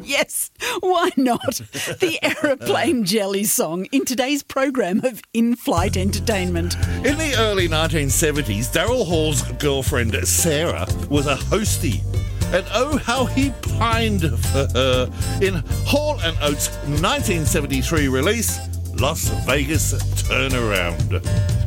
Yes, why not? The Aeroplane Jelly song in today's program of in-flight entertainment. In the early 1970s, Daryl Hall's girlfriend, Sarah, was a hostie. And oh, how he pined for her in Hall & Oates' 1973 release, Las Vegas Turnaround.